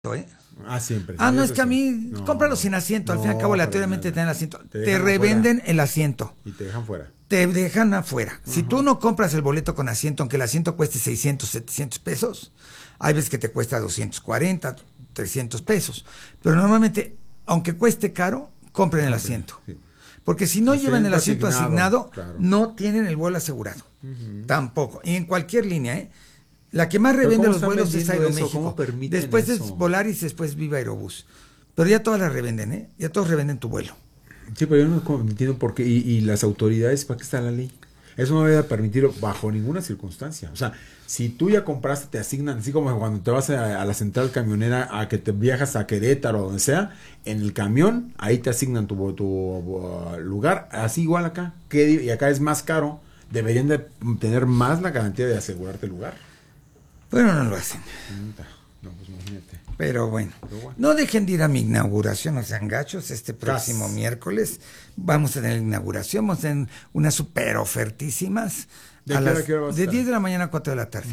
¿eh? Siempre. No, es que a mí, cómpralo sin asiento. Al fin y al cabo, aleatoriamente te dan asiento. Te revenden afuera el asiento. Y te dejan fuera. Te dejan afuera. Si tú no compras el boleto con asiento, aunque el asiento cueste 600, 700 pesos, hay veces que te cuesta 240, 300 pesos. Pero normalmente, aunque cueste caro, compren el asiento. Sí. Porque si no llevan el asiento asignado, claro, no tienen el vuelo asegurado. Tampoco. Y en cualquier línea, ¿eh? La que más revende los vuelos es Aeroméxico. Después es Volaris, después Viva Aerobús. Pero ya todas las revenden, ¿eh? Ya todos revenden tu vuelo. Sí, pero yo no entiendo por qué. Y las autoridades, ¿para qué está la ley? Eso no debe permitir bajo ninguna circunstancia. O sea, si tú ya compraste, te asignan, así como cuando te vas a la central camionera a que te viajas a Querétaro o donde sea, en el camión, ahí te asignan tu lugar. Así igual acá. Y acá es más caro. Deberían de tener más la garantía de asegurarte el lugar. Bueno, no lo hacen. No, pues imagínate. Pero bueno, no dejen de ir a mi inauguración, no sean gachos, este próximo miércoles vamos a tener la inauguración, vamos a tener unas super ofertísimas. De 10 de la mañana a 4 de la tarde.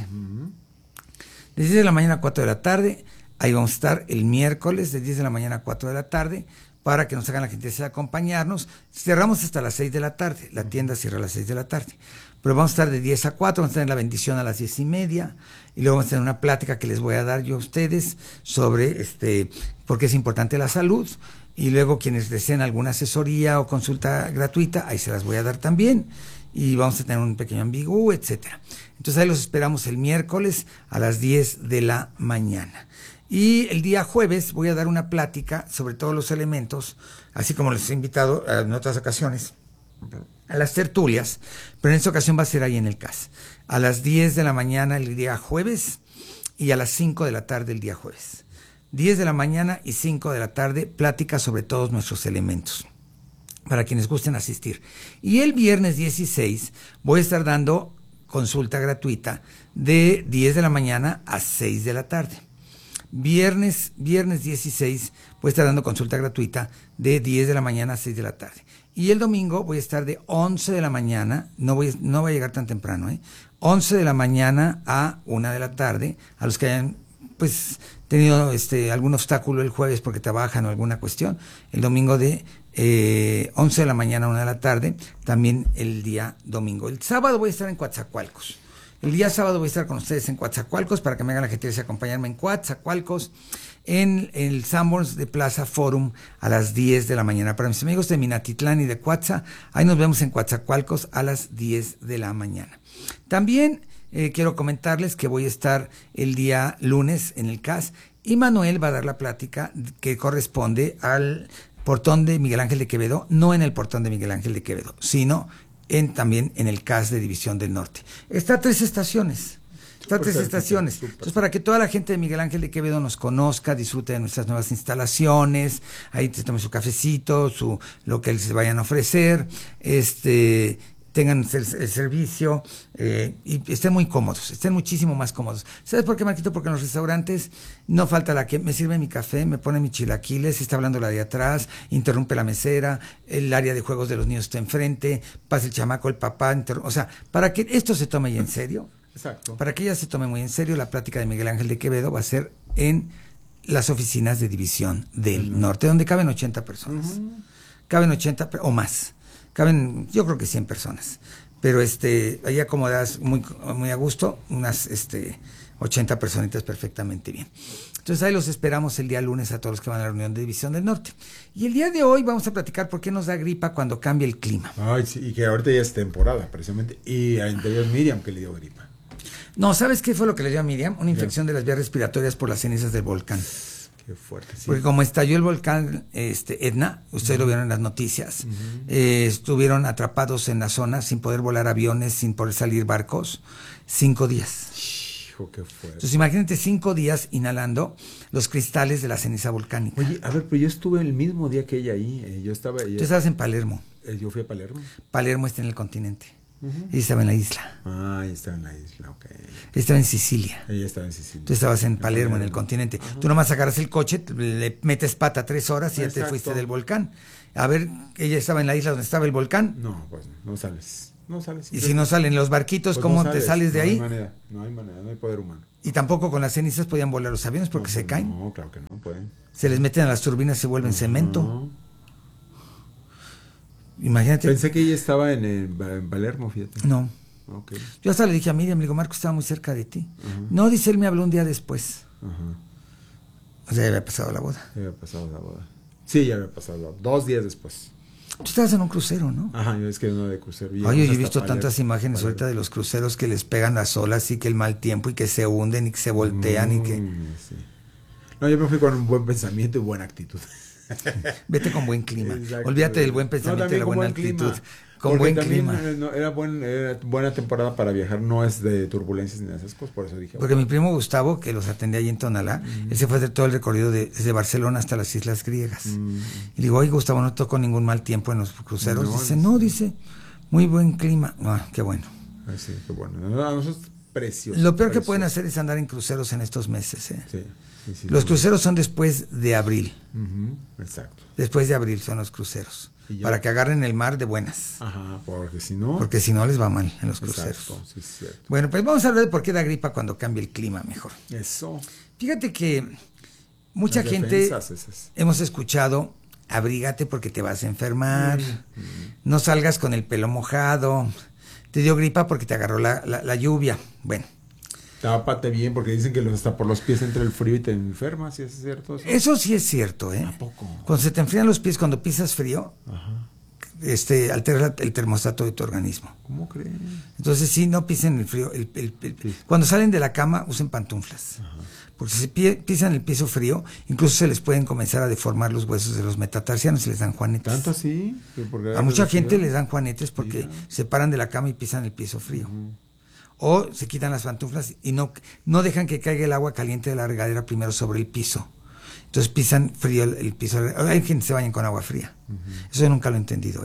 De 10 de la mañana a 4 de la tarde, ahí vamos a estar el miércoles de 10 de la mañana a 4 de la tarde, para que nos hagan la gentileza de acompañarnos. Cerramos hasta las 6 de la tarde, la tienda cierra a las 6 de la tarde. Pero vamos a estar de 10 a 4, vamos a tener la bendición a las 10:30, y luego vamos a tener una plática que les voy a dar yo a ustedes sobre por qué es importante la salud, y luego quienes deseen alguna asesoría o consulta gratuita, ahí se las voy a dar también, y vamos a tener un pequeño ambigú, etcétera. Entonces ahí los esperamos el miércoles a las 10 de la mañana. Y el día jueves voy a dar una plática sobre todos los elementos, así como les he invitado en otras ocasiones a las tertulias, pero en esta ocasión va a ser ahí en el CAS, a las 10 de la mañana el día jueves y a las 5 de la tarde el día jueves. 10 de la mañana y 5 de la tarde, plática sobre todos nuestros elementos, para quienes gusten asistir. Y el viernes 16 voy a estar dando consulta gratuita de 10 de la mañana a 6 de la tarde. Viernes 16 voy a estar dando consulta gratuita de 10 de la mañana a 6 de la tarde. Y el domingo voy a estar de 11 de la mañana, no voy a llegar tan temprano, 11 de la mañana a 1 de la tarde, a los que hayan tenido algún obstáculo el jueves porque trabajan o alguna cuestión, el domingo de 11 de la mañana a 1 de la tarde, también el día domingo. El sábado voy a estar en Coatzacoalcos. El día sábado voy a estar con ustedes en Coatzacoalcos para que me hagan la gentileza de acompañarme en Coatzacoalcos, en el Sanborns de Plaza Forum a las 10 de la mañana. Para mis amigos de Minatitlán y de Coatza, ahí nos vemos en Coatzacoalcos a las 10 de la mañana. También quiero comentarles que voy a estar el día lunes en el CAS y Manuel va a dar la plática que corresponde al portón de Miguel Ángel de Quevedo, no en el portón de Miguel Ángel de Quevedo, sino también en el CAS de División del Norte. Está a 3 estaciones. Entonces, para que toda la gente de Miguel Ángel de Quevedo nos conozca, disfrute de nuestras nuevas instalaciones, ahí se tome su cafecito, lo que les vayan a ofrecer, tengan el servicio y estén muy cómodos, estén muchísimo más cómodos. ¿Sabes por qué, Marquito? Porque en los restaurantes no falta la que me sirve mi café, me pone mis chilaquiles, está hablando la de atrás, interrumpe la mesera, el área de juegos de los niños está enfrente, pasa el chamaco, el papá, o sea, para que esto se tome ya en serio. Exacto. Para que ella se tome muy en serio, la plática de Miguel Ángel de Quevedo va a ser en las oficinas de División del Norte, donde caben 80 personas. Caben 80 o más. Caben, yo creo que 100 personas. Pero ahí acomodadas muy, muy a gusto, unas 80 personitas perfectamente bien. Entonces ahí los esperamos el día lunes a todos los que van a la reunión de División del Norte. Y el día de hoy vamos a platicar por qué nos da gripa cuando cambia el clima. Ay, sí, y que ahorita ya es temporada, precisamente. Y anterior Miriam que le dio gripa. No, ¿sabes qué fue lo que le dio a Miriam? Una infección de las vías respiratorias por las cenizas del volcán. Qué fuerte, sí. Porque como estalló el volcán Etna, ustedes lo vieron en las noticias, estuvieron atrapados en la zona sin poder volar aviones, sin poder salir barcos, 5 días. Hijo, qué fuerte. Entonces imagínate 5 días inhalando los cristales de la ceniza volcánica. Oye, a ver, pero yo estuve el mismo día que ella ahí. Tú estabas en Palermo. Yo fui a Palermo. Palermo está en el continente. Ella estaba en la isla. Ella estaba en la isla, ok. Estaba en Sicilia. Ella estaba en Sicilia. Tú estabas en Palermo, en el continente. Tú nomás agarras el coche, le metes pata 3 horas y ya te fuiste del volcán. A ver, ella estaba en la isla donde estaba el volcán. No, pues no sales. No sales. Y si no salen los barquitos, pues ¿cómo te sales de ahí? No hay manera, no hay poder humano. Y tampoco con las cenizas podían volar los aviones porque se caen. No, claro que no pueden. Se les meten a las turbinas y se vuelven cemento. No. Imagínate. Pensé que ella estaba en Palermo, fíjate. No. Okay. Yo hasta le dije a Miriam, le digo, Marco estaba muy cerca de ti. No, dice, él me habló un día después. O sea, ya había pasado la boda. Sí, ya había pasado la boda. 2 días después. Tú estabas en un crucero, ¿no? Ajá, es que uno de crucero. Oye, yo he visto tantas imágenes ahorita de los cruceros que les pegan las olas y que el mal tiempo y que se hunden y que se voltean y que... Sí. No, yo me fui con un buen pensamiento y buena actitud. Vete con buen clima. Exacto. Olvídate del buen pensamiento y la buena actitud. Con porque buen clima. Era buena temporada para viajar, no es de turbulencias ni de esas cosas, por eso dije. Porque mi primo Gustavo, que los atendía allí en Tonalá, él se fue a hacer todo el recorrido desde Barcelona hasta las Islas Griegas. Y digo, oye, Gustavo, ¿no tocó ningún mal tiempo en los cruceros? Dice, muy buen clima. Qué bueno. Sí, qué bueno. A nosotros precioso. Lo peor que pueden hacer es andar en cruceros en estos meses. Sí, los cruceros son después de abril. Exacto. Después de abril son los cruceros. Para que agarren el mar de buenas. Ajá, porque si no les va mal en los cruceros. Sí, es cierto. Bueno, pues vamos a hablar de por qué da gripa cuando cambia el clima mejor. Eso. Fíjate que mucha gente hemos escuchado, abrígate porque te vas a enfermar, no salgas con el pelo mojado, te dio gripa porque te agarró la lluvia. Bueno. Tápate bien, porque dicen que hasta por los pies entra el frío y te enfermas, ¿sí es cierto eso? Eso sí es cierto, ¿eh? ¿A poco? Cuando se te enfrían los pies, cuando pisas frío, altera el termostato de tu organismo. ¿Cómo crees? Entonces sí, no pisen el frío. Cuando salen de la cama, usen pantuflas. Porque si pisan el piso frío, incluso se les pueden comenzar a deformar los huesos de los metatarsianos y les dan juanetes. ¿Tanto así? A mucha gente les dan juanetes porque se paran de la cama y pisan el piso frío. O se quitan las pantuflas y no dejan que caiga el agua caliente de la regadera primero sobre el piso. Entonces pisan frío el piso. Hay gente que se baña con agua fría. Eso yo nunca lo he entendido,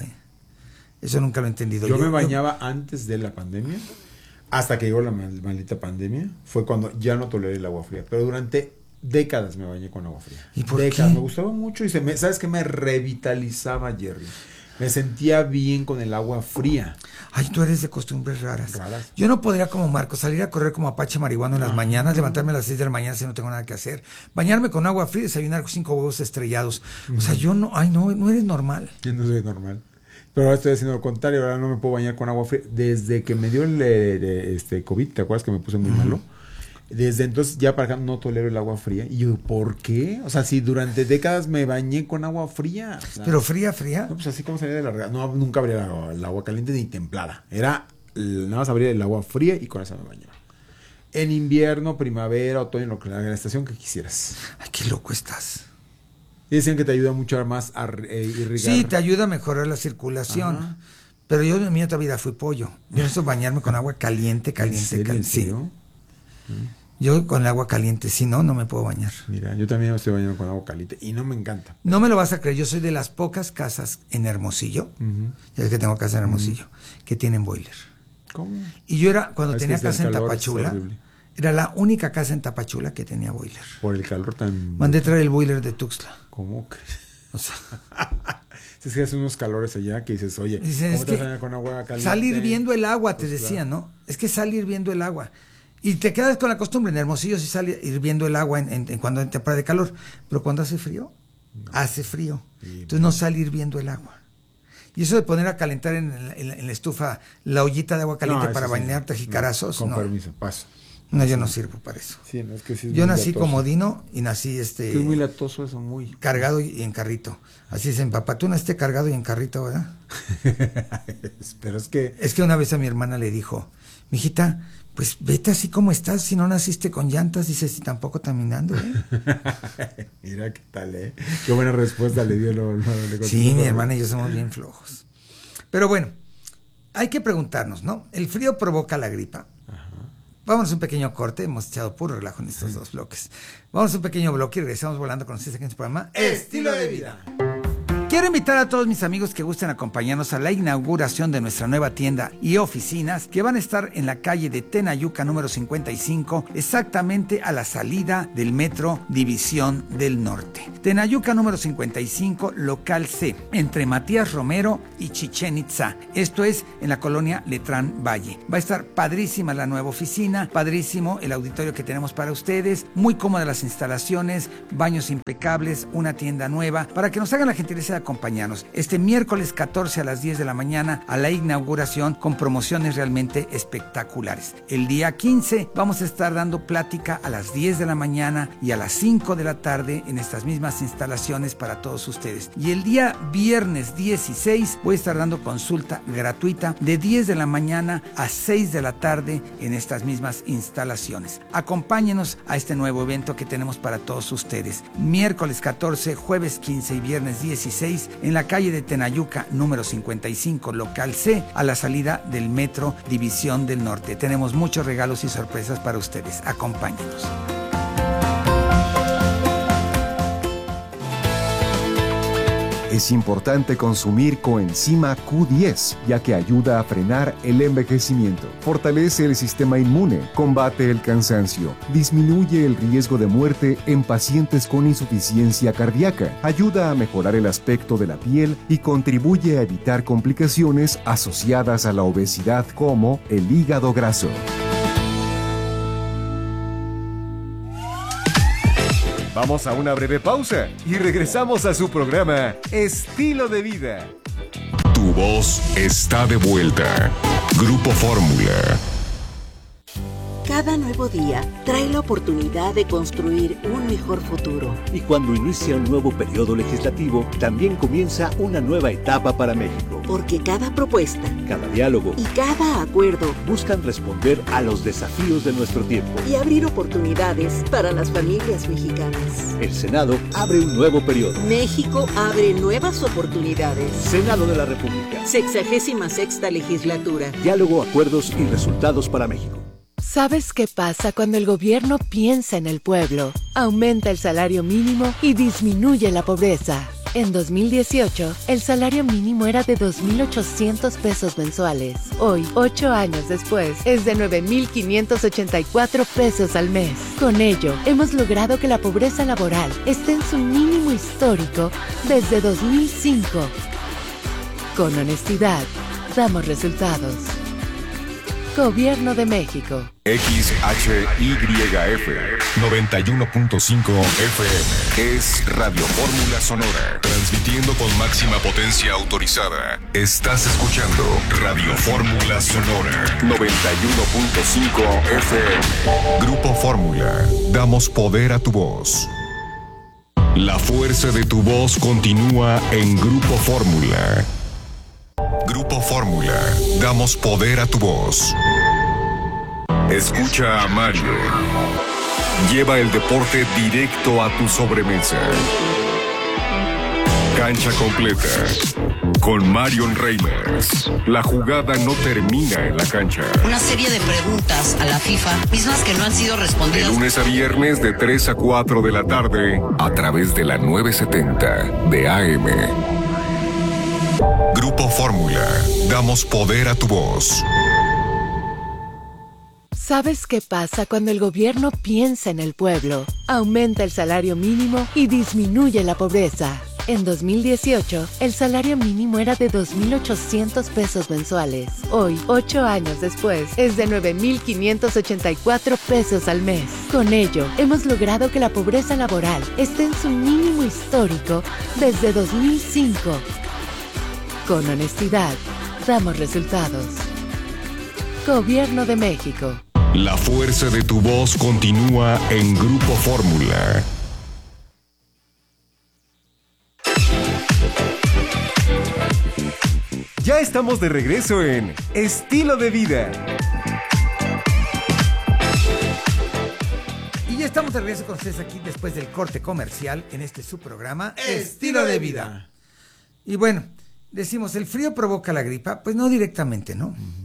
Yo me bañaba antes de la pandemia, hasta que llegó la maldita pandemia. Fue cuando ya no toleré el agua fría. Pero durante décadas me bañé con agua fría. ¿Y por décadas. qué? Me gustaba mucho y ¿sabes qué? Me revitalizaba, Jerry. Me sentía bien con el agua fría. Ay, tú eres de costumbres raras. Yo no podría, como Marco, salir a correr como Apache marihuano en las mañanas, levantarme a las 6 de la mañana si no tengo nada que hacer, bañarme con agua fría y desayunar con 5 huevos estrellados. O sea, yo no, no eres normal. Yo no soy normal. Pero ahora estoy haciendo lo contrario, ahora no me puedo bañar con agua fría. Desde que me dio el COVID, ¿te acuerdas que me puse muy malo? Desde entonces ya para acá no tolero el agua fría. Y yo, ¿por qué? O sea, si durante décadas me bañé con agua fría. O sea, ¿pero fría? No, pues así como salía de la regadera. No, nunca abría el agua caliente ni templada. Era nada más abrir el agua fría y con eso me bañaba. En invierno, primavera, otoño, la estación que quisieras. Ay, qué loco estás. Y decían que te ayuda mucho más a irrigar. Sí, te ayuda a mejorar la circulación. Ajá. Pero yo en mi otra vida fui pollo. Yo necesito bañarme con agua caliente. ¿En serio? Sí. Yo con el agua caliente, si no me puedo bañar. Mira, yo también me estoy bañando con agua caliente y no me encanta. No me lo vas a creer, yo soy de las pocas casas en Hermosillo, ya ves que tengo casa en Hermosillo, que tienen boiler. ¿Cómo? Y yo cuando tenía casa en Tapachula, era la única casa en Tapachula que tenía boiler. Por el calor tan... Mandé traer el boiler de Tuxtla. ¿Cómo crees? O sea... Es que hace unos calores allá que dices, oye, ¿cómo te vas a bañar con agua caliente? Sal hirviendo el agua, te decía, ¿no? Es que sal hirviendo el agua. Y te quedas con la costumbre. En Hermosillo sí sale hirviendo el agua cuando en temporada de calor. Pero cuando hace frío, hace frío. Sí, entonces no sale hirviendo el agua. Y eso de poner a calentar en la estufa la ollita de agua caliente para bañarte jicarazos. Con permiso, paso. No, yo no sirvo para eso. Sí, no, es que sí es yo nací latoso. Comodino y nací Es muy latoso eso, muy. Cargado y en carrito. Así es, papá, tú naciste cargado y en carrito, ¿verdad? Pero es que... Es que una vez a mi hermana le dijo, mijita, pues vete así como estás, si no naciste con llantas, dice, si tampoco caminando, ¿eh? Mira qué tal, ¿eh? Qué buena respuesta le dio. Sí, mi hermana y yo somos bien flojos. Pero bueno, hay que preguntarnos, ¿no? ¿El frío provoca la gripa? Ajá. Vámonos a un pequeño corte, hemos echado puro relajo en estos dos bloques. Vamos a un pequeño bloque y regresamos volando con ustedes aquí en este programa Estilo de Vida. Quiero invitar a todos mis amigos que gusten acompañarnos a la inauguración de nuestra nueva tienda y oficinas que van a estar en la calle de Tenayuca número 55, exactamente a la salida del metro División del Norte. Tenayuca número 55, local C, entre Matías Romero y Chichén Itzá. Esto es en la colonia Letrán Valle. Va a estar padrísima la nueva oficina, padrísimo el auditorio que tenemos para ustedes, muy cómodas las instalaciones, baños impecables, una tienda nueva, para que nos hagan la gentileza de acompañarnos este miércoles 14 a las 10 de la mañana a la inauguración con promociones realmente espectaculares. El día 15 vamos a estar dando plática a las 10 de la mañana y a las 5 de la tarde en estas mismas instalaciones para todos ustedes. Y el día viernes 16 voy a estar dando consulta gratuita de 10 de la mañana a 6 de la tarde en estas mismas instalaciones. Acompáñenos a este nuevo evento que tenemos para todos ustedes. Miércoles 14, jueves 15 y viernes 16 en la calle de Tenayuca número 55, local C, a la salida del metro División del Norte. Tenemos muchos regalos y sorpresas para ustedes. Acompáñenos. Es importante consumir coenzima Q10, ya que ayuda a frenar el envejecimiento, fortalece el sistema inmune, combate el cansancio, disminuye el riesgo de muerte en pacientes con insuficiencia cardíaca, ayuda a mejorar el aspecto de la piel y contribuye a evitar complicaciones asociadas a la obesidad como el hígado graso. Vamos a una breve pausa y regresamos a su programa Estilo de Vida. Tu voz está de vuelta. Grupo Fórmula. Cada nuevo día trae la oportunidad de construir un mejor futuro. Y cuando inicia un nuevo periodo legislativo, también comienza una nueva etapa para México. Porque cada propuesta, cada diálogo y cada acuerdo buscan responder a los desafíos de nuestro tiempo y abrir oportunidades para las familias mexicanas. El Senado abre un nuevo periodo. México abre nuevas oportunidades. Senado de la República. 66ª legislatura. Diálogo, acuerdos y resultados para México. ¿Sabes qué pasa cuando el gobierno piensa en el pueblo? Aumenta el salario mínimo y disminuye la pobreza. En 2018, el salario mínimo era de 2,800 pesos mensuales. Hoy, 8 años después, es de 9,584 pesos al mes. Con ello, hemos logrado que la pobreza laboral esté en su mínimo histórico desde 2005. Con honestidad, damos resultados. Gobierno de México. XHYF 91.5 FM es Radio Fórmula Sonora, transmitiendo con máxima potencia autorizada. Estás escuchando Radio Fórmula Sonora 91.5 FM. Grupo Fórmula, damos poder a tu voz. La fuerza de tu voz continúa en Grupo Fórmula. Grupo Fórmula, damos poder a tu voz. Escucha a Mario. Lleva el deporte directo a tu sobremesa. Cancha completa. Con Marion Reimers. La jugada no termina en la cancha. Una serie de preguntas a la FIFA, mismas que no han sido respondidas. De lunes a viernes de 3 a 4 de la tarde, a través de la 970 de AM. Grupo Fórmula, damos poder a tu voz. ¿Sabes qué pasa cuando el gobierno piensa en el pueblo? Aumenta el salario mínimo y disminuye la pobreza. En 2018, el salario mínimo era de 2,800 pesos mensuales. Hoy, 8 años después, es de 9,584 pesos al mes. Con ello, hemos logrado que la pobreza laboral esté en su mínimo histórico desde 2005. Con honestidad, damos resultados. Gobierno de México. La fuerza de tu voz continúa en Grupo Fórmula. Ya estamos de regreso en Estilo de Vida. Y ya estamos de regreso con ustedes aquí después del corte comercial en este su programa Estilo de Vida. Y bueno, decimos, ¿el frío provoca la gripa? Pues no directamente, ¿no?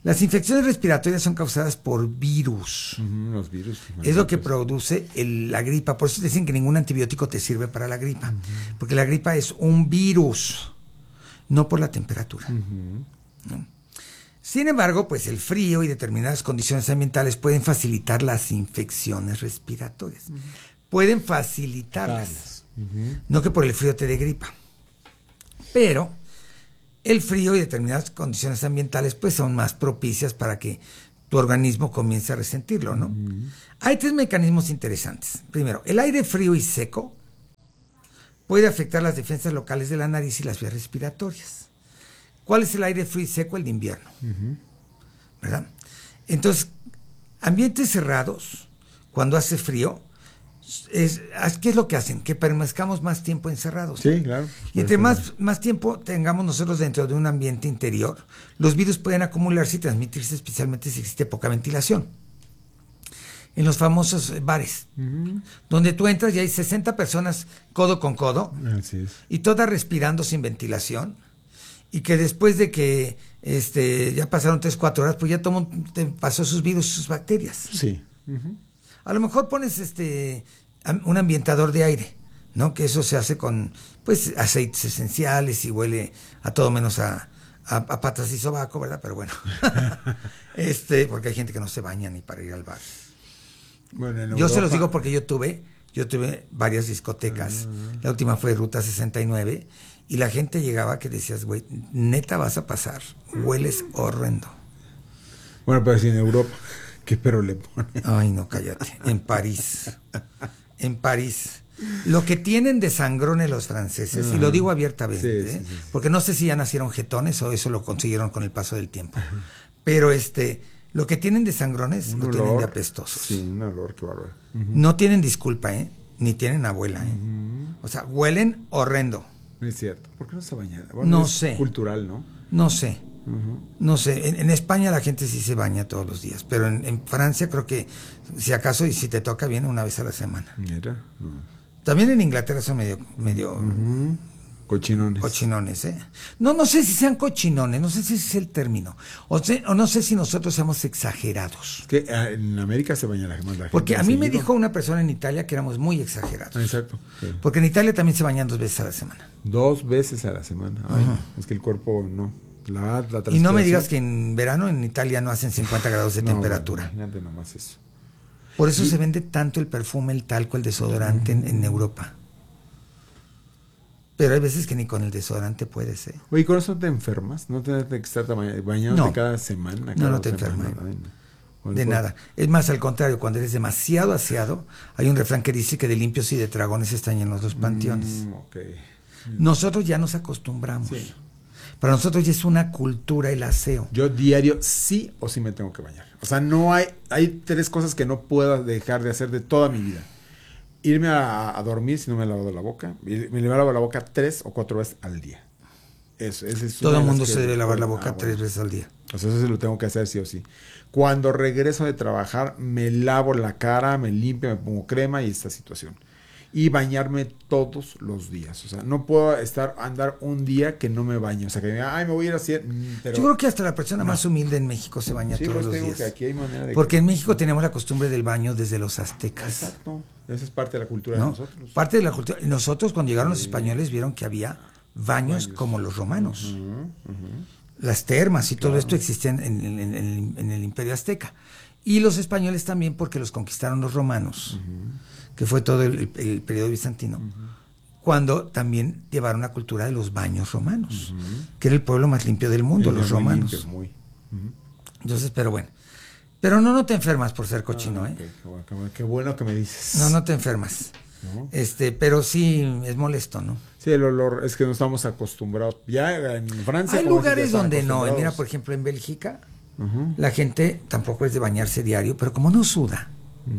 Las infecciones respiratorias son causadas por virus. Los virus. Es lo que produce la gripa. Por eso dicen que ningún antibiótico te sirve para la gripa. Porque la gripa es un virus, no por la temperatura. ¿No? Sin embargo, pues el frío y determinadas condiciones ambientales pueden facilitar las infecciones respiratorias. Pueden facilitarlas. No que por el frío te dé gripa. Pero el frío y determinadas condiciones ambientales pues son más propicias para que tu organismo comience a resentirlo, ¿no? Hay 3 mecanismos interesantes. Primero, el aire frío y seco puede afectar las defensas locales de la nariz y las vías respiratorias. ¿Cuál es el aire frío y seco? El de invierno, ¿verdad? Entonces, ambientes cerrados, cuando hace frío, ¿qué es lo que hacen? Que permanezcamos más tiempo encerrados. Sí, claro. Y entre más tiempo tengamos nosotros dentro de un ambiente interior, los virus pueden acumularse y transmitirse, especialmente si existe poca ventilación. En los famosos bares, donde tú entras y hay 60 personas codo con codo, así es, y todas respirando sin ventilación, y que después de que ya pasaron 3-4 horas, pues ya todo el mundo pasó sus virus y sus bacterias. Sí. A lo mejor pones un ambientador de aire, ¿no? Que eso se hace con pues aceites esenciales y huele a todo menos a patas y sobaco, ¿verdad? Pero bueno, porque hay gente que no se baña ni para ir al bar. Bueno, yo se los digo porque yo tuve varias discotecas. La última fue Ruta 69 y la gente llegaba que decías, güey, neta vas a pasar, hueles horrendo. Bueno, pero si en Europa, ¿qué pero le ponen? Ay, no, cállate. En París. Lo que tienen de sangrones los franceses, y lo digo abiertamente, sí, porque no sé si ya nacieron jetones o eso lo consiguieron con el paso del tiempo. Pero lo que tienen de sangrones lo tienen de apestosos. Sí, un olor, qué bárbaro. No tienen disculpa, ni tienen abuela, O sea, huelen horrendo. Es cierto. ¿Por qué no se bañan? Bueno, no es sé. Cultural, ¿no? No sé. No sé, en España la gente sí se baña todos los días, pero en Francia creo que si acaso y si te toca viene una vez a la semana. Mira. También en Inglaterra son medio cochinones. No sé si sean cochinones, no sé si ese es el término, o no sé si nosotros seamos exagerados. Que en América se baña la gente. Porque a mí me dijo una persona en Italia que éramos muy exagerados. Exacto. Sí. Porque en Italia también se bañan 2 veces a la semana. 2 veces a la semana. Ay, es que el cuerpo no. Y no me digas que en verano en Italia no hacen 50 grados de temperatura. Imagínate nomás eso. Por eso se vende tanto el perfume, el talco, el desodorante en Europa. Pero hay veces que ni con el desodorante puedes, Oye, ¿con eso te enfermas? ¿No te que estar bañándote cada semana? No te enfermas. De nada. Es más, al contrario, cuando eres demasiado aseado, hay un refrán que dice que de limpios y de dragones están llenos los panteones. Nosotros ya nos acostumbramos. Sí. Para nosotros ya es una cultura el aseo. Yo diario sí o sí me tengo que bañar. O sea, no hay 3 cosas que no puedo dejar de hacer de toda mi vida. Irme a dormir si no me he lavado la boca. Me lavo la boca 3 o 4 veces al día. Eso es todo el mundo se debe lavar la boca 3 veces al día. O sea, eso sí lo tengo que hacer sí o sí. Cuando regreso de trabajar, me lavo la cara, me limpio, me pongo crema y esta situación. Y bañarme todos los días. O sea, no puedo andar un día que no me baño. O sea, que me voy a ir a hacer... Yo creo que hasta la persona más humilde en México se baña todos los días. Que aquí hay manera de porque en México tenemos la costumbre del baño desde los aztecas. Exacto. Esa es parte de la cultura de nosotros. Parte de la cultura. Nosotros, cuando llegaron los españoles, vieron que había baños como los romanos. Las termas y todo esto existían en el Imperio Azteca. Y los españoles también, porque los conquistaron los romanos. Que fue todo el periodo bizantino, cuando también llevaron la cultura de los baños romanos, que era el pueblo más limpio del mundo, los romanos. Limpio, Entonces, pero bueno. Pero no te enfermas por ser cochino, Qué bueno que me dices. No te enfermas. ¿No? Pero sí es molesto, ¿no? Sí, el olor, es que no estamos acostumbrados. Ya en Francia... Hay lugares donde no. Mira, por ejemplo, en Bélgica, la gente tampoco es de bañarse diario, pero como no suda...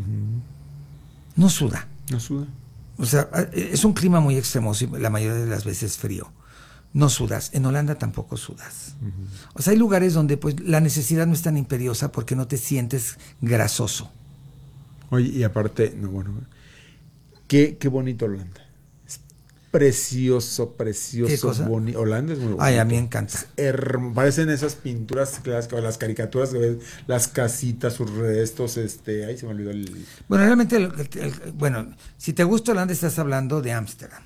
No suda. O sea, es un clima muy extremoso y la mayoría de las veces frío. No sudas. En Holanda tampoco sudas. O sea, hay lugares donde pues la necesidad no es tan imperiosa porque no te sientes grasoso. Oye, y aparte, qué bonito Holanda. precioso, bonito. Holanda es muy bonito. Ay, a mí me encanta. Parecen esas pinturas clásicas, las caricaturas que ves, las casitas, sus restos, ahí se me olvidó el... Bueno, realmente, bueno, si te gusta Holanda, estás hablando de Ámsterdam.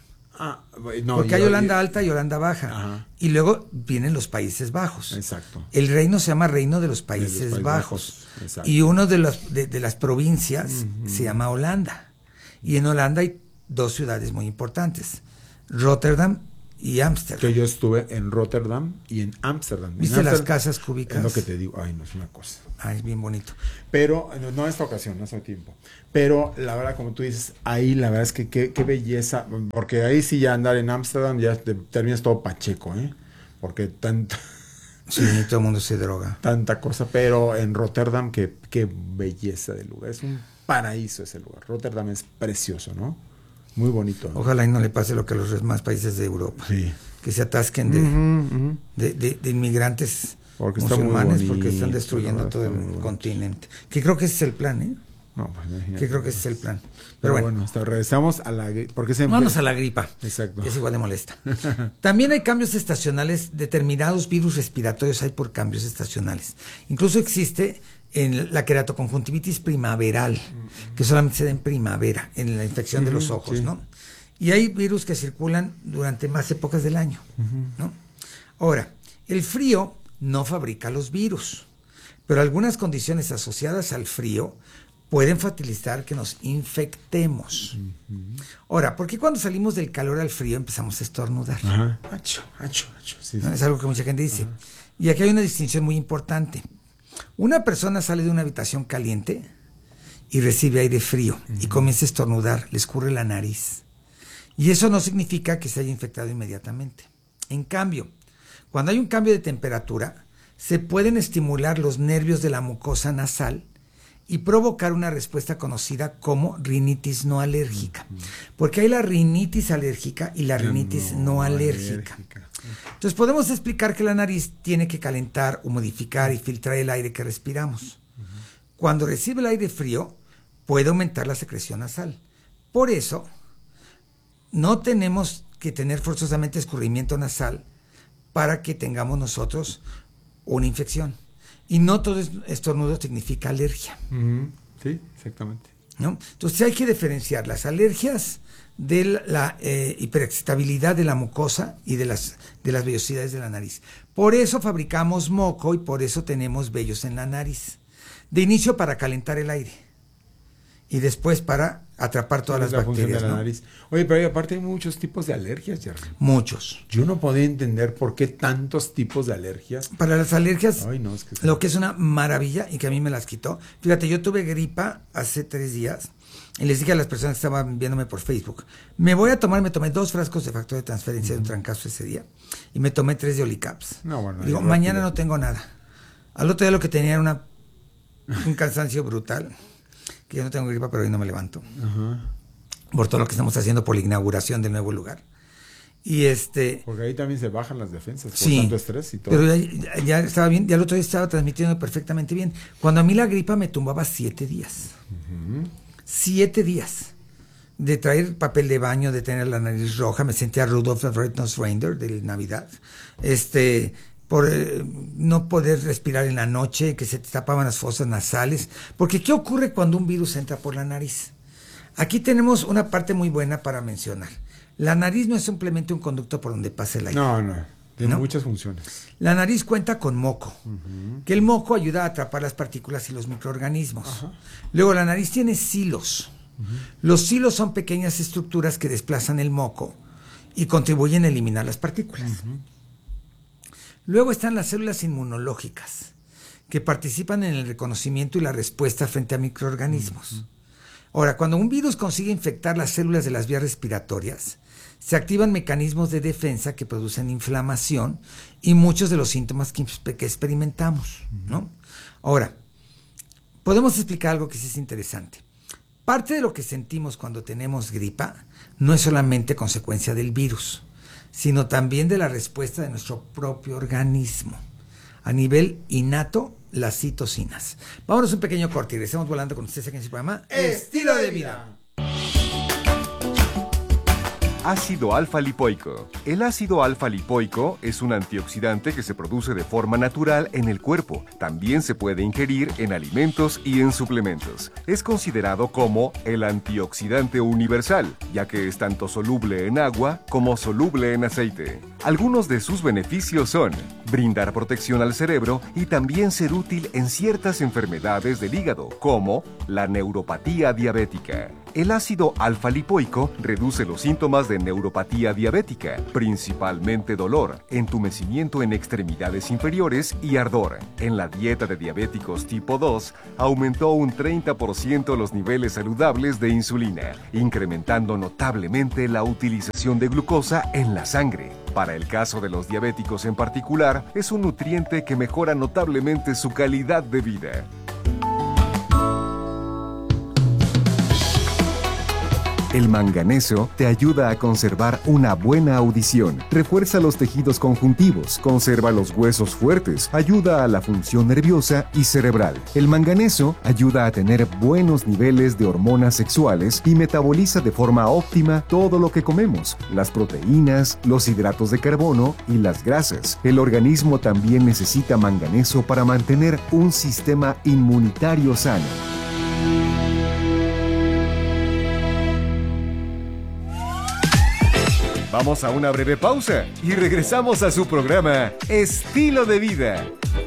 No, porque hay Holanda Alta y Holanda Baja. Ajá. Y luego vienen los Países Bajos. Exacto. El reino se llama Reino de los Países Bajos. Y uno de las provincias se llama Holanda. Y en Holanda hay 2 ciudades muy importantes, Rotterdam y Ámsterdam. Que yo estuve en Rotterdam y en Ámsterdam. ¿Viste las casas cúbicas? Es lo que te digo. Ay, no, es una cosa. Es bien bonito. Pero, no esta ocasión, no hace tiempo. Pero, la verdad, como tú dices, ahí la verdad es que qué belleza. Porque ahí sí ya andar en Ámsterdam ya terminas todo pacheco, ¿eh? Porque tanta... Sí, todo el mundo se droga. Tanta cosa. Pero en Rotterdam, qué belleza de lugar. Es un paraíso ese lugar. Rotterdam es precioso, ¿no? Muy bonito, ¿no? Ojalá y no le pase lo que a los demás países de Europa. Sí. Que se atasquen de inmigrantes musulmanes porque están destruyendo todo el continente. Que creo que ese es el plan, ¿eh? No, pues imagínate. Que creo que ese es el plan. Pero bueno, hasta regresamos a la... Vamos a la gripa. Exacto. Que es igual de molesta. También hay cambios estacionales. Determinados virus respiratorios hay por cambios estacionales. Incluso existe en la queratoconjuntivitis primaveral, que solamente se da en primavera, en la infección de los ojos, ¿no? Y hay virus que circulan durante más épocas del año, ¿no? Ahora, el frío no fabrica los virus, pero algunas condiciones asociadas al frío pueden facilitar que nos infectemos. Ahora, ¿por qué cuando salimos del calor al frío empezamos a estornudar? Acho. Sí, ¿No? Es algo que mucha gente dice. Y aquí hay una distinción muy importante. Una persona sale de una habitación caliente y recibe aire frío y comienza a estornudar, le escurre la nariz. Y eso no significa que se haya infectado inmediatamente. En cambio, cuando hay un cambio de temperatura, se pueden estimular los nervios de la mucosa nasal y provocar una respuesta conocida como rinitis no alérgica. Porque hay la rinitis alérgica y la rinitis no alérgica. Entonces podemos explicar que la nariz tiene que calentar o modificar y filtrar el aire que respiramos. Cuando recibe el aire frío, puede aumentar la secreción nasal. Por eso, no tenemos que tener forzosamente escurrimiento nasal para que tengamos nosotros una infección. Y no todo estornudo significa alergia. Sí, exactamente. ¿No? Entonces hay que diferenciar las alergias de la hiperexcitabilidad de la mucosa y de las vellosidades de la nariz. Por eso fabricamos moco y por eso tenemos vellos en la nariz. De inicio para calentar el aire y después para atrapar todas las bacterias, de la nariz. Oye, pero aparte hay muchos tipos de alergias, Jerry. Muchos. Yo no podía entender por qué tantos tipos de alergias. Para las alergias, es que lo que es una maravilla y que a mí me las quitó. Fíjate, yo tuve gripa hace 3 días y les dije a las personas que estaban viéndome por Facebook, me tomé 2 frascos de factor de transferencia de un trancazo ese día y me tomé 3 de Olicaps. Digo, mañana no tengo nada. Al otro día lo que tenía era un cansancio brutal. Que yo no tengo gripa, pero hoy no me levanto. Por todo lo que estamos haciendo por la inauguración del nuevo lugar. Y porque ahí también se bajan las defensas por sí, tanto estrés y todo. Pero ya estaba bien, ya el otro día estaba transmitiendo perfectamente bien. Cuando a mí la gripa me tumbaba 7 días. 7 días. De traer papel de baño, de tener la nariz roja, me sentía Rudolph the Red-Nosed Reindeer de Navidad. Por no poder respirar en la noche, que se te tapaban las fosas nasales. Porque ¿qué ocurre cuando un virus entra por la nariz? Aquí tenemos una parte muy buena para mencionar. La nariz no es simplemente un conducto por donde pasa el aire. No. Tiene muchas funciones. La nariz cuenta con moco, que el moco ayuda a atrapar las partículas y los microorganismos. Luego la nariz tiene silos. Los silos son pequeñas estructuras que desplazan el moco y contribuyen a eliminar las partículas. Luego están las células inmunológicas, que participan en el reconocimiento y la respuesta frente a microorganismos. Ahora, cuando un virus consigue infectar las células de las vías respiratorias, se activan mecanismos de defensa que producen inflamación y muchos de los síntomas que experimentamos, ¿no? Ahora, podemos explicar algo que sí es interesante. Parte de lo que sentimos cuando tenemos gripa no es solamente consecuencia del virus, sino también de la respuesta de nuestro propio organismo. A nivel innato, las citocinas. Vámonos un pequeño corte y regresamos volando con ustedes aquí en su programa Estilo de Vida. Ácido alfa-lipoico. El ácido alfa-lipoico es un antioxidante que se produce de forma natural en el cuerpo. También se puede ingerir en alimentos y en suplementos. Es considerado como el antioxidante universal, ya que es tanto soluble en agua como soluble en aceite. Algunos de sus beneficios son brindar protección al cerebro y también ser útil en ciertas enfermedades del hígado, como la neuropatía diabética. El ácido alfa-lipoico reduce los síntomas de neuropatía diabética, principalmente dolor, entumecimiento en extremidades inferiores y ardor. En la dieta de diabéticos tipo 2, aumentó un 30% los niveles saludables de insulina, incrementando notablemente la utilización de glucosa en la sangre. Para el caso de los diabéticos en particular, es un nutriente que mejora notablemente su calidad de vida. El manganeso te ayuda a conservar una buena audición, refuerza los tejidos conjuntivos, conserva los huesos fuertes, ayuda a la función nerviosa y cerebral. El manganeso ayuda a tener buenos niveles de hormonas sexuales y metaboliza de forma óptima todo lo que comemos, las proteínas, los hidratos de carbono y las grasas. El organismo también necesita manganeso para mantener un sistema inmunitario sano. Vamos a una breve pausa y regresamos a su programa Estilo de Vida.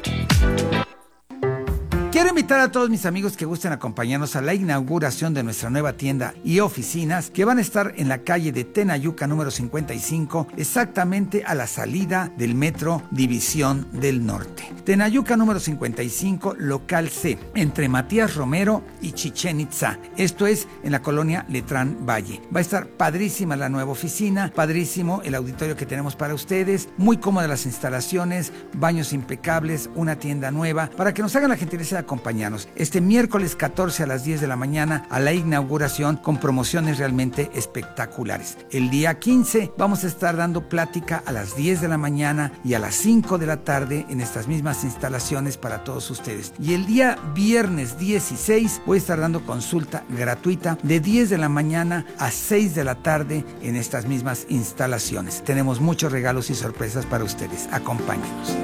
Quiero invitar a todos mis amigos que gusten acompañarnos a la inauguración de nuestra nueva tienda y oficinas que van a estar en la calle de Tenayuca número 55, exactamente a la salida del metro División del Norte. Tenayuca número 55, local C, entre Matías Romero y Chichén Itzá. Esto es en la colonia Letrán Valle. Va a estar padrísima la nueva oficina, padrísimo el auditorio que tenemos para ustedes, muy cómodas las instalaciones, baños impecables, una tienda nueva, para que nos hagan la gentileza de acompañarnos este miércoles 14 a las 10 de la mañana a la inauguración con promociones realmente espectaculares. El día 15 vamos a estar dando plática a las 10 de la mañana y a las 5 de la tarde en estas mismas instalaciones para todos ustedes. Y el día viernes 16 voy a estar dando consulta gratuita de 10 de la mañana a 6 de la tarde en estas mismas instalaciones. Tenemos muchos regalos y sorpresas para ustedes. Acompáñenos.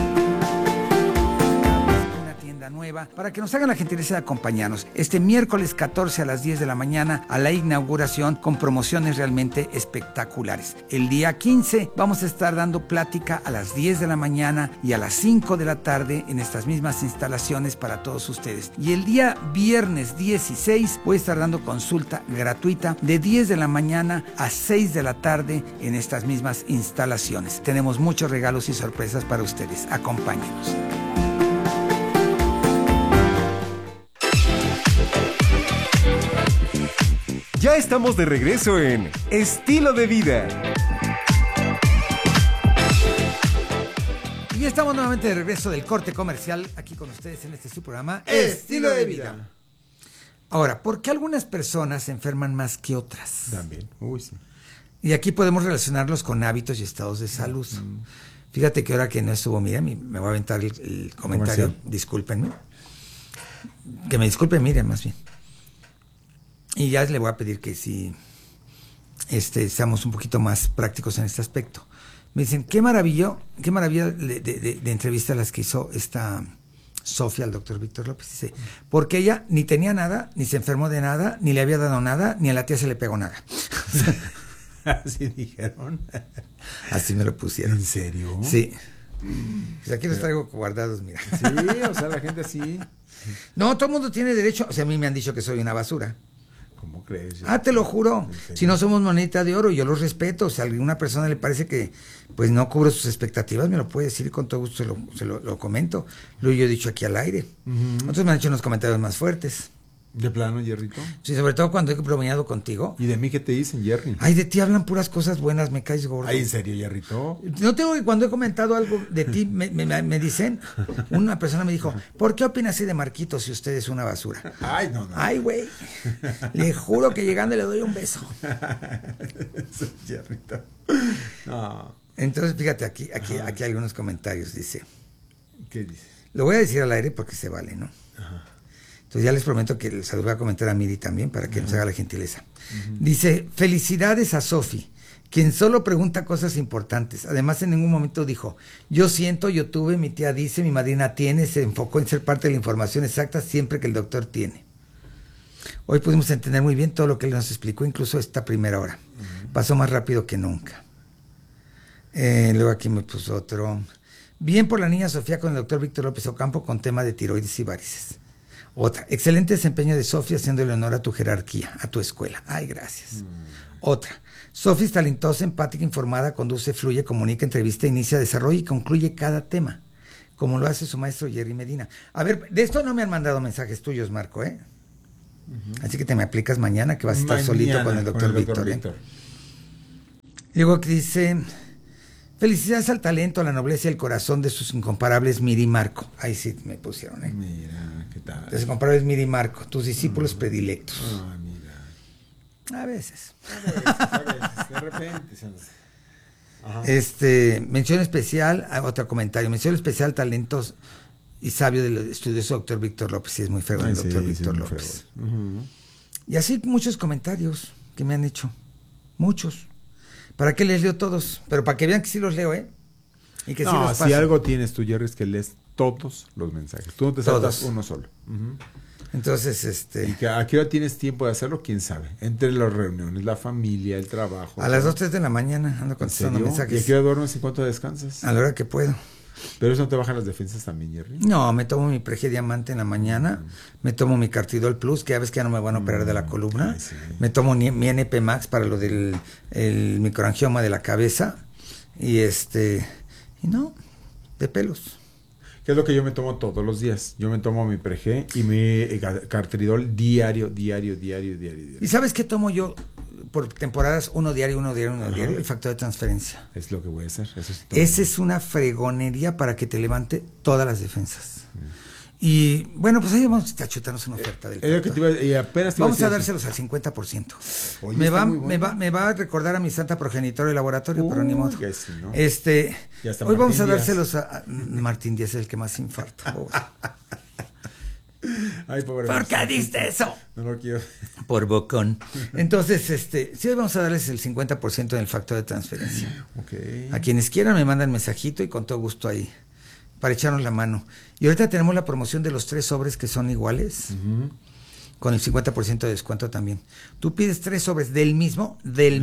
Nueva, para que nos hagan la gentileza de acompañarnos este miércoles 14 a las 10 de la mañana a la inauguración con promociones realmente espectaculares. El día 15 vamos a estar dando plática a las 10 de la mañana y a las 5 de la tarde en estas mismas instalaciones para todos ustedes. Y el día viernes 16 voy a estar dando consulta gratuita de 10 de la mañana a 6 de la tarde en estas mismas instalaciones. Tenemos muchos regalos y sorpresas para ustedes. Acompáñenos. Ya estamos de regreso en Estilo de Vida. Y estamos nuevamente de regreso del corte comercial aquí con ustedes en este su programa Estilo de Vida. Ahora, ¿por qué algunas personas se enferman más que otras? También, sí. Y aquí podemos relacionarlos con hábitos y estados de salud. Fíjate que ahora que no estuvo Miriam, me voy a aventar el comentario, comercial. Discúlpenme. Que me disculpen Miriam, más bien. Y ya le voy a pedir que si seamos un poquito más prácticos en este aspecto. Me dicen, qué maravilla de entrevista las que hizo esta Sofía al doctor Víctor López. Dice, porque ella ni tenía nada, ni se enfermó de nada, ni le había dado nada, ni a la tía se le pegó nada. Así dijeron. Así me lo pusieron. ¿En serio? Sí. Pues aquí los traigo guardados, mira. Sí, o sea, la gente así. No, todo el mundo tiene derecho. O sea, a mí me han dicho que soy una basura. ¿Cómo crees? Te lo juro. Si no somos monedita de oro, yo los respeto. Si a alguna persona le parece que pues no cubro sus expectativas, me lo puede decir y con todo gusto se lo comento. Lo he dicho aquí al aire. Otros me han hecho unos comentarios más fuertes. ¿De plano, Jerrito? Sí, sobre todo cuando he bromeado contigo. ¿Y de mí qué te dicen, Jerry? Ay, de ti hablan puras cosas buenas, me caes gordo. Ay, ¿en serio, Jerrito? No tengo que cuando he comentado algo de ti, me dicen, una persona me dijo, ¿por qué opinas así de Marquito si usted es una basura? Ay, no. Ay, güey, le juro que llegando le doy un beso. Jerrito. No. Entonces, fíjate, aquí hay algunos comentarios, dice. ¿Qué dice? Lo voy a decir al aire porque se vale, ¿no? Ajá. Entonces ya les prometo que se los voy a comentar a Miri también para que nos haga la gentileza. Dice, felicidades a Sofi. quien solo pregunta cosas importantes. Además, en ningún momento dijo, yo siento, yo tuve, mi tía dice, mi madrina tiene, se enfocó en ser parte de la información exacta siempre que el doctor tiene. Hoy pudimos entender muy bien todo lo que él nos explicó, incluso esta primera hora. Pasó más rápido que nunca. Luego aquí me puso otro. Bien por la niña Sofía con el doctor Víctor López Ocampo con tema de tiroides y varices. Otra, excelente desempeño de Sofía haciéndole honor a tu jerarquía, a tu escuela. Ay, gracias. Otra, Sofía es talentosa, empática, informada, conduce, fluye, comunica, entrevista, inicia, desarrolla y concluye cada tema, como lo hace su maestro Jerry Medina. A ver, de esto no me han mandado mensajes tuyos, Marco, ¿eh? Así que te me aplicas mañana, que vas a estar solito con el doctor Víctor. Luego aquí dice, felicidades al talento, a la nobleza y el corazón de sus incomparables Miri y Marco. Ahí sí me pusieron, ¿eh? Mira, ¿qué tal? Los incomparables Miri y Marco, tus discípulos predilectos. Ah, mira. A veces, de repente. Ajá. Mención especial, otro comentario, mención especial, talentos y sabio del estudioso doctor Víctor López. Sí, es muy fregón el doctor Víctor López. Y así muchos comentarios que me han hecho, muchos. ¿Para qué les leo todos? Pero para que vean que sí los leo, ¿eh? Y que sí los paso. Si algo tienes tú, Jerry, es que lees todos los mensajes. Tú no te saltas uno solo. Entonces, ¿Y que a qué hora tienes tiempo de hacerlo? ¿Quién sabe? Entre las reuniones, la familia, el trabajo. A las 2, 3 de la mañana ando contestando mensajes. ¿Y a qué hora duermes y cuánto descansas? A la hora que puedo. ¿Pero eso no te bajan las defensas también, Jerry? No, me tomo mi Prege Diamante en la mañana, me tomo mi Cartidol Plus, que ya ves que ya no me van a operar de la columna, sí. Me tomo mi NP Max para lo del el microangioma de la cabeza, y no, de pelos. ¿Qué es lo que yo me tomo todos los días? Yo me tomo mi Prege y mi Cartidol diario. ¿Y sabes qué tomo yo por temporadas? Uno diario, el factor de transferencia. Es lo que voy a hacer. Esa es una fregonería para que te levante todas las defensas. Y bueno, pues ahí vamos a chutarnos una oferta del vamos a dárselos al 50%. Oye, me va a recordar a mi santa progenitora y laboratorio, pero ni modo. Sí, ¿no? Hoy vamos a dárselos a Martín Díaz, el que más infarto. Ay, pobre. ¿Por qué diste eso? No lo quiero. Por bocón. Entonces, sí, hoy vamos a darles el 50% del factor de transferencia. Okay. A quienes quieran me mandan mensajito y con todo gusto ahí, para echarnos la mano. Y ahorita tenemos la promoción de los 3 sobres que son iguales, con el 50% de descuento también. Tú pides 3 sobres del mismo,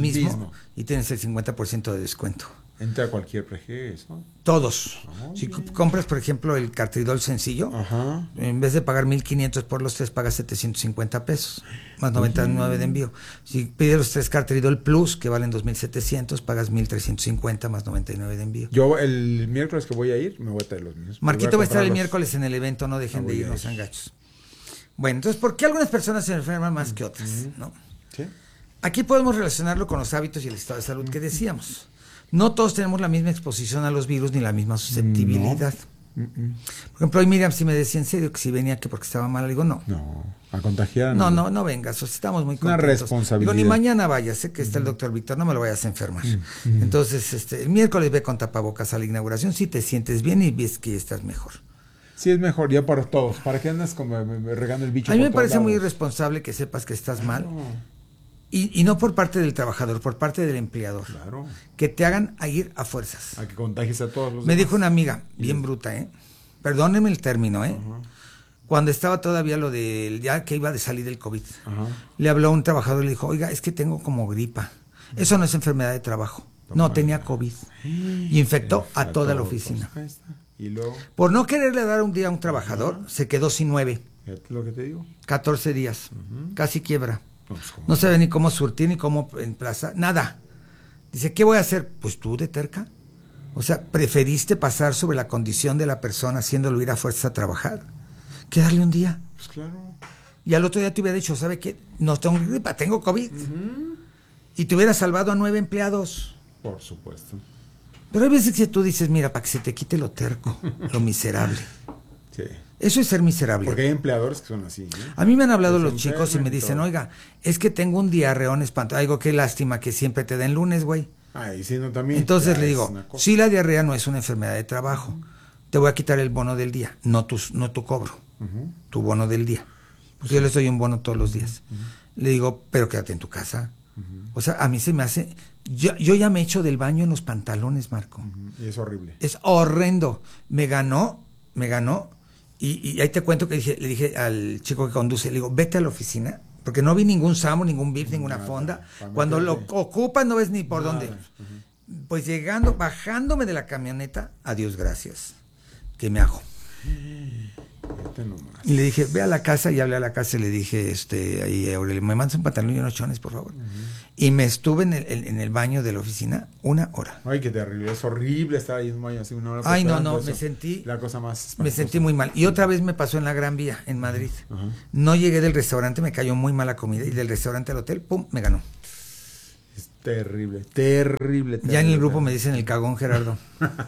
y tienes el 50% de descuento. Entra a cualquier Prege, ¿no? Todos. Si compras, por ejemplo, el Cartidol sencillo, en vez de pagar 1,500 por los 3, pagas 750 pesos, más 99 de envío. Si pides los 3 Cartidol Plus, que valen 2,700, pagas 1,350 más 99 de envío. Yo el miércoles que voy a ir, me voy a traer los míos. Marquito va a estar el miércoles en el evento, no dejen de ir, no sean gachos. Bueno, entonces, ¿por qué algunas personas se enferman más que otras? ¿No? ¿Sí? Aquí podemos relacionarlo con los hábitos y el estado de salud que decíamos. No todos tenemos la misma exposición a los virus ni la misma susceptibilidad. Por ejemplo, hoy Miriam sí me decía en serio que si venía que porque estaba mal, le digo no. No, a contagiar. No vengas, estamos muy contentos. Una responsabilidad. Digo, ni mañana vayas, sé que está el doctor Víctor, no me lo vayas a enfermar. Entonces, el miércoles ve con tapabocas a la inauguración, si te sientes bien y ves que estás mejor. Sí, es mejor, ya para todos. ¿Para qué andas como regando el bicho? A mí me parece muy irresponsable que sepas que estás mal. Y no por parte del trabajador, por parte del empleador. Claro. Que te hagan a ir a fuerzas. A que contagies a todos los Me demás. dijo una amiga, bien bruta, perdónenme el término, cuando estaba todavía lo de, ya que iba de salir del COVID, le habló a un trabajador y le dijo, oiga, es que tengo como gripa. Eso no es enfermedad de trabajo. No, tenía COVID. Y infectó a toda la oficina. Y luego, por no quererle dar un día a un trabajador, se quedó sin 9. Lo que te digo. 14 días. Casi quiebra. No sabe ni cómo surtir, ni cómo emplazar, nada. Dice, ¿qué voy a hacer? Pues tú de terca. O sea, preferiste pasar sobre la condición de la persona haciéndolo ir a fuerza a trabajar que darle un día. Pues claro. Y al otro día te hubiera dicho, ¿sabe qué? No tengo gripa, tengo COVID. Y te hubiera salvado a 9 empleados. Por supuesto. Pero hay veces que tú dices, mira, para que se te quite lo terco, lo miserable. Sí. Eso es ser miserable. Porque hay empleadores que son así, ¿no? A mí me han hablado los chicos y me dicen, oiga, es que tengo un diarreón espantoso. Digo, qué lástima que siempre te den lunes, güey. Ay, sí, no, también. Entonces le digo, sí, la diarrea no es una enfermedad de trabajo. Te voy a quitar el bono del día, no tu cobro, tu bono del día. Pues yo les doy un bono todos los días. Le digo, pero quédate en tu casa. O sea, a mí se me hace... Yo ya me echo del baño en los pantalones, Marco. Y es horrible. Es horrendo. Me ganó. Y ahí te cuento que le dije al chico que conduce, le digo, vete a la oficina, porque no vi ningún SAMU, ningún BIF, ninguna fonda. Cuando lo ocupas no ves ni por dónde. Pues bajándome de la camioneta, adiós, gracias. ¿Qué me hago? Y le dije, ve a la casa, y hablé a la casa y le dije, ahí Aurelio, me mandas un pantalón y unos chones, por favor. Y me estuve en el baño de la oficina 1 hora. Ay, qué terrible, es horrible estar ahí en un baño así 1 hora. Ay, no, me sentí... La cosa más espantosa. Me sentí muy mal. Y otra vez me pasó en la Gran Vía, en Madrid. No llegué del restaurante, me cayó muy mala comida, y del restaurante al hotel, ¡pum!, me ganó. Es terrible. Ya en el grupo me dicen el cagón, Gerardo.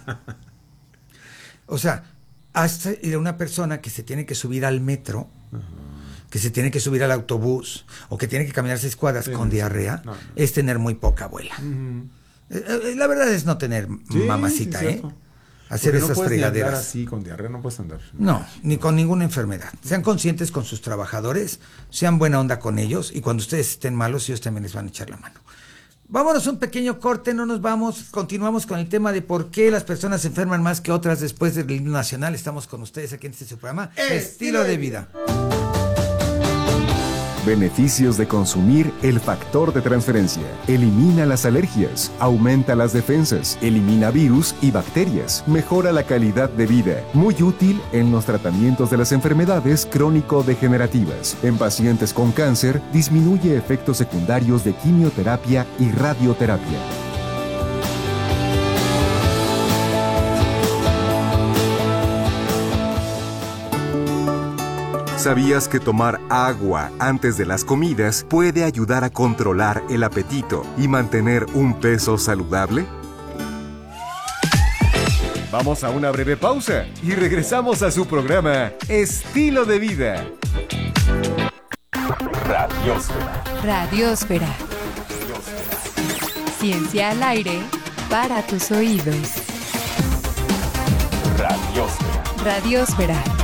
O sea... hasta una persona que se tiene que subir al metro, que se tiene que subir al autobús, o que tiene que caminar 6 cuadras con diarrea, es tener muy poca abuela. La verdad es no tener mamacita, hacer esas fregaderas. Andar así con diarrea no puedes andar. No, ni con ninguna enfermedad. Sean conscientes con sus trabajadores, sean buena onda con ellos, y cuando ustedes estén malos, ellos también les van a echar la mano. Vámonos un pequeño corte, no nos vamos, continuamos con el tema de por qué las personas se enferman más que otras después del himno nacional. Estamos con ustedes aquí en este programa, Estilo de Vida. Beneficios de consumir el factor de transferencia. Elimina las alergias, aumenta las defensas, elimina virus y bacterias, mejora la calidad de vida. Muy útil en los tratamientos de las enfermedades crónico-degenerativas. En pacientes con cáncer, disminuye efectos secundarios de quimioterapia y radioterapia. ¿Sabías que tomar agua antes de las comidas puede ayudar a controlar el apetito y mantener un peso saludable? Vamos a una breve pausa y regresamos a su programa Estilo de Vida. Radiósfera. Ciencia al aire para tus oídos. Radiósfera.